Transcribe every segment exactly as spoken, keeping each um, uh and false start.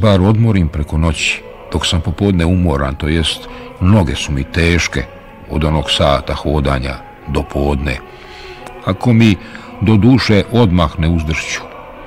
bar odmorim preko noći, dok sam popodne umoran, to jest noge su mi teške od onog sata hodanja do podne, ako mi do duše odmah ne uzdršću.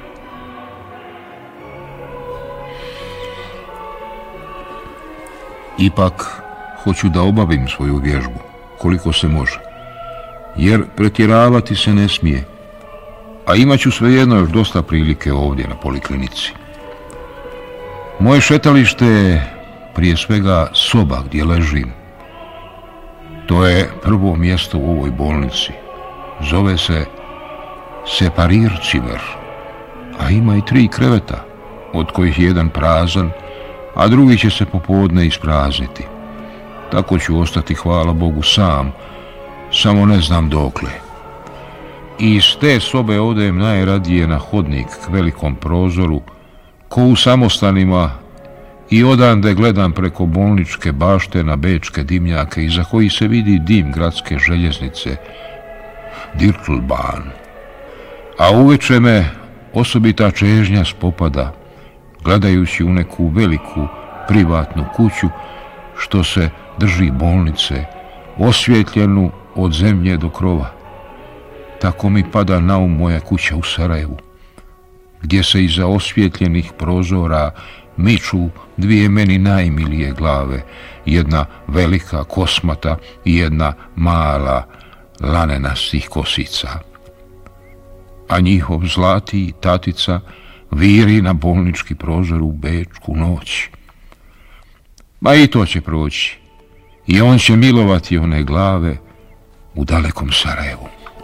Ipak hoću da obavim svoju vježbu, koliko se može, jer pretjeravati se ne smije, a imat ću svejedno još dosta prilike ovdje na poliklinici. Moje šetalište je prije svega soba gdje ležim. To je prvo mjesto u ovoj bolnici. Zove se Separircimer, a ima i tri kreveta, od kojih je jedan prazan, a drugi će se popodne isprazniti. Tako ću ostati, hvala Bogu, sam, samo ne znam dokle. I iz te sobe odem najradije na hodnik k velikom prozoru, ko u samostanima, i odande gledam preko bolničke bašte na bečke dimnjake iza koji se vidi dim gradske željeznice, Dirtlbahn. A uveče me osobita čežnja spopada, gledajući u neku veliku privatnu kuću što se drži bolnice, osvjetljenu od zemlje do krova. Tako mi pada na um moja kuća u Sarajevu, gdje se iza osvjetljenih prozora miču dvije meni najmilije glave, jedna velika kosmata i jedna mala lanenastih kosica. A njihov zlati tatica viri na bolnički prozor u bečku noć. Ma i to će proći, i on će milovati one glave u dalekom Sarajevu.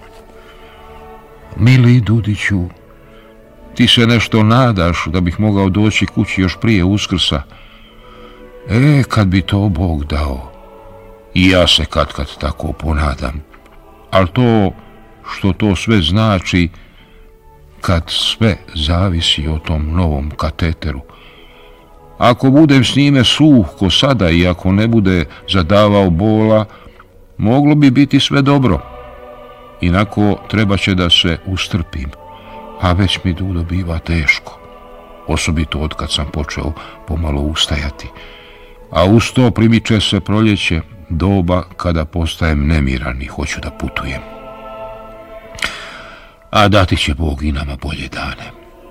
Mili Dudiću, ti se nešto nadaš da bih mogao doći kući još prije Uskrsa. E, kad bi to Bog dao. I ja se kad kad tako ponadam. Ali to što to sve znači, kad sve zavisi o tom novom kateteru. Ako budem s njime suh ko sada i ako ne bude zadavao bola, moglo bi biti sve dobro. Inako treba će da se ustrpim, a već mi Dudo biva teško, osobito od kad sam počeo pomalo ustajati. A uz to primiče se proljeće, doba kada postajem nemiran i hoću da putujem. A dati će Bog i nama bolje dane.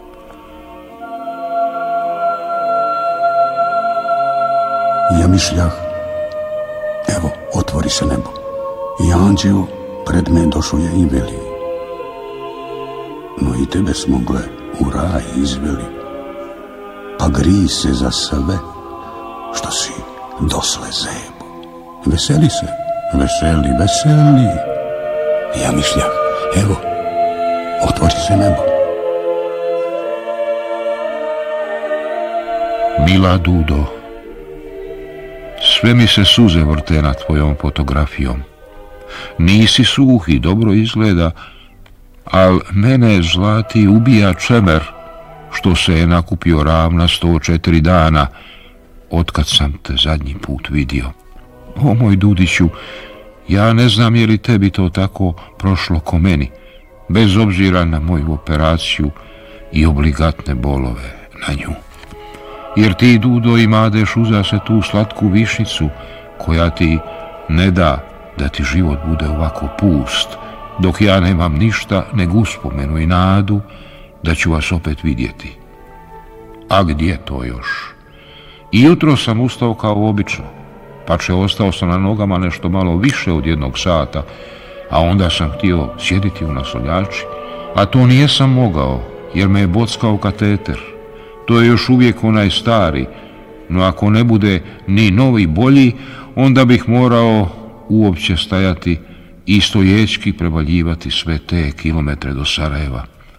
Ja mišljah, evo, otvori se nebo, i anđeo pred men došao je i veli, no i tebe smo gle u raj izveli, pa grij se za sve što si dosle zebo. Veseli se, veseli, veseli. Ja mišljah, evo, otvori se nebo. Mila Dudo, sve mi se suze vrte nad tvojom fotografijom. Nisi suh i dobro izgleda, al mene zlati ubija čemer što se je nakupio ravna sto četiri dana otkad sam te zadnji put vidio. O moj Dudiću, ja ne znam je li tebi to tako prošlo ko meni, bez obzira na moju operaciju i obligatne bolove na nju. Jer ti, Dudo, imadeš uza se tu slatku višnicu koja ti ne da da ti život bude ovako pust, dok ja nemam ništa nego uspomenu i nadu da ću vas opet vidjeti. A gdje to još? I jutro sam ustao kao obično, pa če ostao sam na nogama nešto malo više od jednog sata, a onda sam htio sjediti u naslonjači, a to nijesam mogao, jer me je bockao kateter. To je još uvijek onaj stari, no ako ne bude ni novi bolji, onda bih morao uopće stajati i stojećki prevaljivati sve te kilometre do Sarajeva.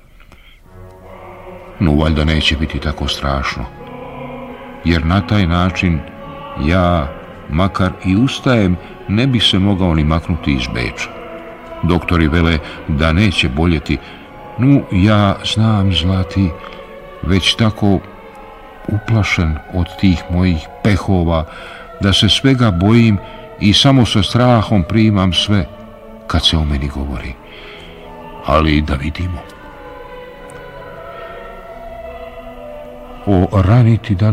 No, valjda neće biti tako strašno, jer na taj način ja, makar i ustajem, ne bi se mogao ni maknuti iz Beča. Doktori vele da neće boljeti, no ja znam, zlati, već tako uplašen od tih mojih pehova, da se svega bojim i samo sa strahom primam sve kad se o meni govori. Ali da vidimo. O raniti dan